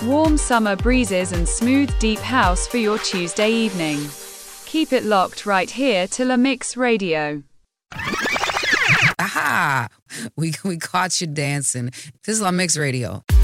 Warm summer breezes and smooth deep house for your Tuesday evening. Keep it locked right here to La Mix Radio. Aha! We caught you dancing. This is La Mix Radio.